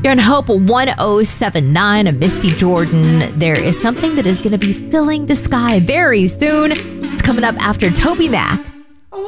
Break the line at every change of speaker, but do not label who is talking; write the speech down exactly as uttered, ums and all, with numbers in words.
You're on Hope one oh seven point nine. I'm Misty Jordan. There is something that is going to be filling the sky very soon. It's coming up after Toby Mac.